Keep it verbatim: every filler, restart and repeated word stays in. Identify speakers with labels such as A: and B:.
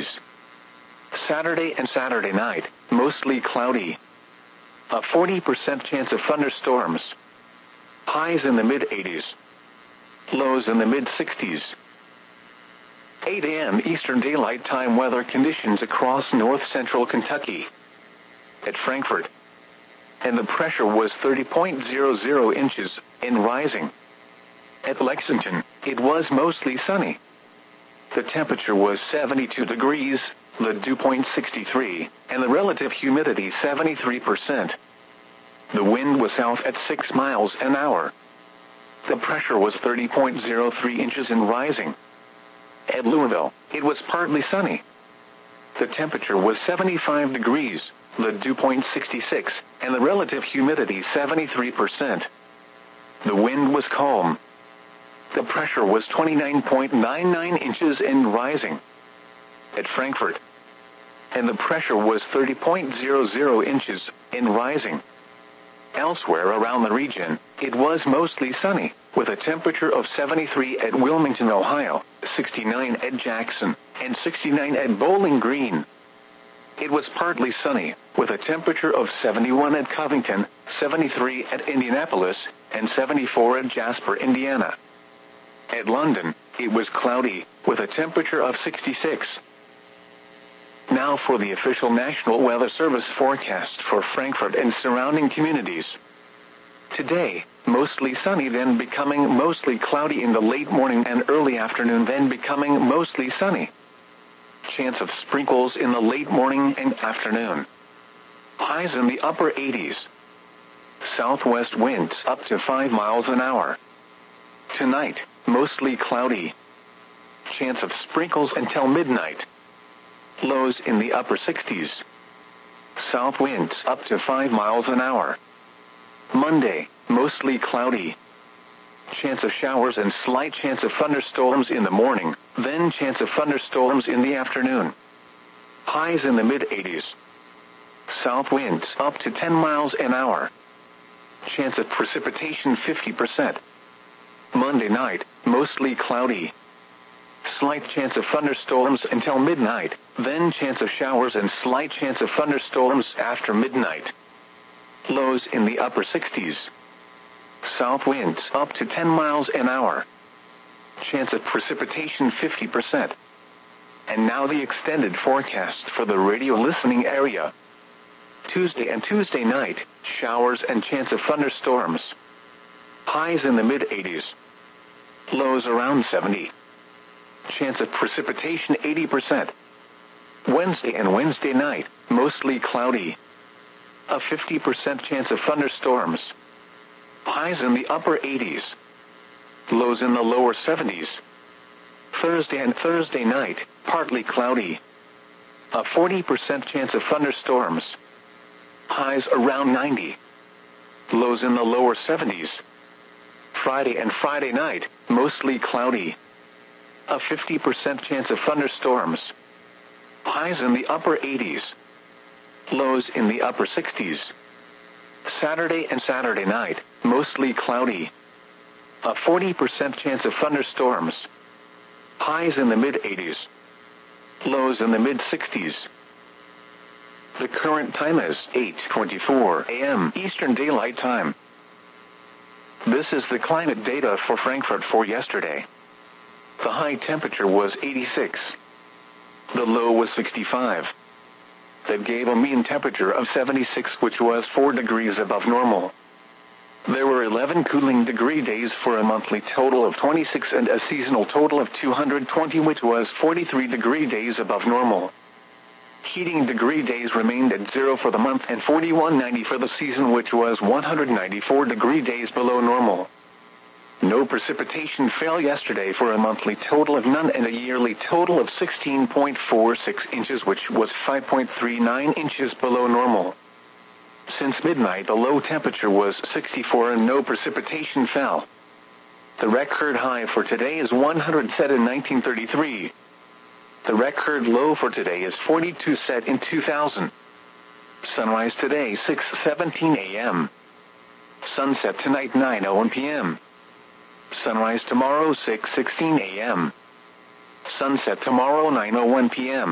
A: eighties. Saturday and Saturday night, mostly cloudy. A forty percent chance of thunderstorms. Highs in the mid-eighties. Lows in the mid-sixties. eight a m Eastern Daylight Time weather conditions across north-central Kentucky. At Frankfort. And the pressure was thirty point zero zero inches, and rising. At Lexington, it was mostly sunny. The temperature was seventy-two degrees, the dew point sixty-three, and the relative humidity seventy-three percent. The wind was south at six miles an hour. The pressure was thirty point zero three inches and rising. At Louisville, it was partly sunny. The temperature was seventy-five degrees, the dew point sixty-six, and the relative humidity seventy-three percent. The wind was calm. The pressure was twenty-nine point nine nine inches and rising. At Frankfort. And the pressure was thirty point zero zero inches and rising. Elsewhere around the region, it was mostly sunny, with a temperature of seventy-three at Wilmington, Ohio, sixty-nine at Jackson, and sixty-nine at Bowling Green. It was partly sunny, with a temperature of seventy-one at Covington, seventy-three at Indianapolis, and seventy-four at Jasper, Indiana. At London, it was cloudy, with a temperature of sixty-six. Now for the official National Weather Service forecast for Frankfort and surrounding communities. Today, mostly sunny, then becoming mostly cloudy in the late morning and early afternoon, then becoming mostly sunny. Chance of sprinkles in the late morning and afternoon. Highs in the upper eighties. Southwest winds up to five miles an hour. Tonight, mostly cloudy. Chance of sprinkles until midnight. Lows in the upper sixties. South winds up to five miles an hour. Monday, mostly cloudy. Chance of showers and slight chance of thunderstorms in the morning, then chance of thunderstorms in the afternoon. Highs in the mid-eighties. South winds up to ten miles an hour. Chance of precipitation fifty percent. Monday night, mostly cloudy. Slight chance of thunderstorms until midnight, then chance of showers and slight chance of thunderstorms after midnight. Lows in the upper sixties. South winds up to ten miles an hour. Chance of precipitation fifty percent. And now the extended forecast for the radio listening area. Tuesday and Tuesday night, showers and chance of thunderstorms. Highs in the mid-eighties. Lows around seventy. Chance of precipitation eighty percent. Wednesday and Wednesday night, mostly cloudy. A fifty percent chance of thunderstorms. Highs in the upper eighties. Lows in the lower seventies. Thursday and Thursday night, partly cloudy. A forty percent chance of thunderstorms. Highs around ninety. Lows in the lower seventies. Friday and Friday night, mostly cloudy. A fifty percent chance of thunderstorms. Highs in the upper eighties. Lows in the upper sixties. Saturday and Saturday night, mostly cloudy. A forty percent chance of thunderstorms. Highs in the mid-eighties. Lows in the mid-sixties. The current time is eight twenty-four a m Eastern Daylight Time. This is the climate data for Frankfort for yesterday. The high temperature was eighty-six. The low was sixty-five. That gave a mean temperature of seventy-six, which was four degrees above normal. There were eleven cooling degree days for a monthly total of twenty-six and a seasonal total of two hundred twenty, which was forty-three degree days above normal. Heating degree days remained at zero for the month and forty-one ninety for the season, which was one hundred ninety-four degree days below normal. No precipitation fell yesterday for a monthly total of none and a yearly total of sixteen point four six inches, which was five point three nine inches below normal. Since midnight, the low temperature was sixty-four and no precipitation fell. The record high for today is one hundred set in nineteen thirty-three. The record low for today is forty-two set in two thousand. Sunrise today six seventeen a m Sunset tonight nine oh one p m Sunrise tomorrow six sixteen a m Sunset tomorrow nine oh one p m